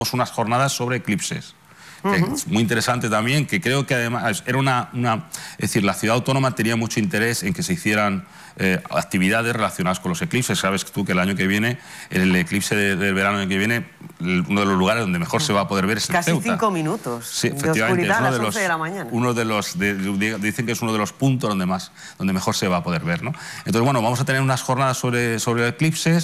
unas jornadas sobre eclipses. Es muy interesante también, que creo que además era es decir, la ciudad autónoma tenía mucho interés en que se hicieran actividades relacionadas con los eclipses. Sabes tú que el año que viene, el eclipse del verano que viene, uno de los lugares donde mejor se va a poder ver es en Ceuta. Casi 5 minutos sí, de oscuridad a las 11 de la mañana. Dicen que es uno de los puntos donde mejor se va a poder ver, ¿no? Entonces, bueno, vamos a tener unas jornadas sobre eclipses.